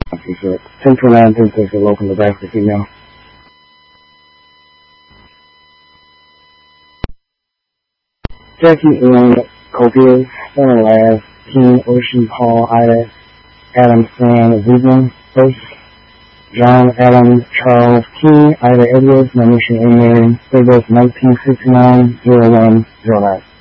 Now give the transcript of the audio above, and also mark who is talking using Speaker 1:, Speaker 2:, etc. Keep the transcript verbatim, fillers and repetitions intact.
Speaker 1: ten twenty-nine, thirty-six, local Nebraska female. Jackie Ian Copier, Stella Last, King Ocean Paul Ida, Adam Sam Zubin, First, John Allen Charles King, Ida Edwards, Manisha Amen, Figures nineteen sixty-nine, zero one, zero nine.